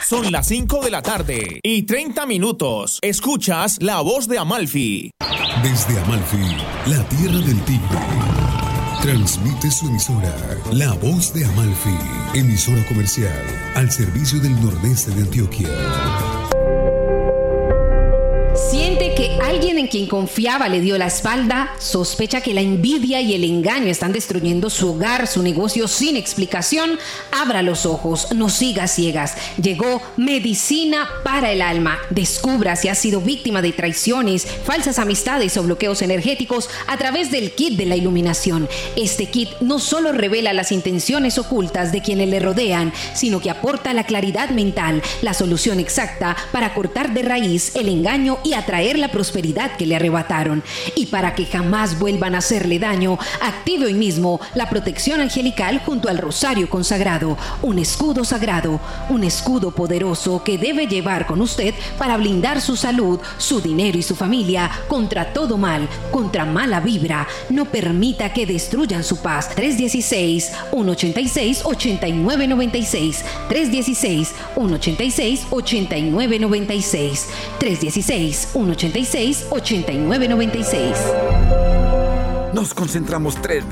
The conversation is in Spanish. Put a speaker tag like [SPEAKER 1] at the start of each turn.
[SPEAKER 1] Son las 5 de la tarde y 30 minutos. Escuchas La Voz de Amalfi.
[SPEAKER 2] Desde Amalfi, la tierra del tigre. Transmite su emisora, La Voz de Amalfi, emisora comercial al servicio del nordeste de Antioquia.
[SPEAKER 3] ¿Siente que alguien en quien confiaba le dio la espalda? ¿Sospecha que la envidia y el engaño están destruyendo su hogar, su negocio sin explicación? Abra los ojos, no siga ciegas. Llegó Medicina para el Alma. Descubra si ha sido víctima de traiciones, falsas amistades o bloqueos energéticos a través del kit de la iluminación. Este kit no solo revela las intenciones ocultas de quienes le rodean, sino que aporta la claridad mental, la solución exacta para cortar de raíz el engaño y atraer la prosperidad que le arrebataron. Y para que jamás vuelvan a hacerle daño, active hoy mismo la protección angelical junto al rosario consagrado, un escudo sagrado, un escudo poderoso que debe llevar con usted para blindar su salud, su dinero y su familia contra todo mal, contra mala vibra. No permita que destruyan su paz. 316-186-8996. 316-186-8996. 316-186-8996.
[SPEAKER 4] Nos concentramos 3